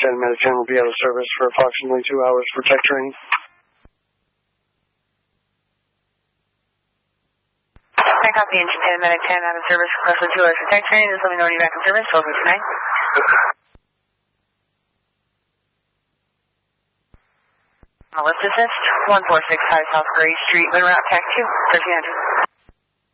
10 Medic 10 will be out of service for approximately 2 hours for tech training. I copy engine 10 Medic 10 out of service for approximately 2 hours for tech training. Just let me know when you're back in service. 12 tonight. Lift assist, 146 High South Gray Street, wind route, TAC 2, 1300.